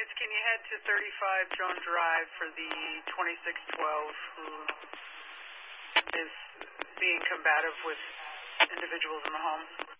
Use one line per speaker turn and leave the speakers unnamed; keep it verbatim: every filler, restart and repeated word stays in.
Please, can you head to thirty-five Joan Drive for the twenty-six twelve who is being combative with individuals in the home?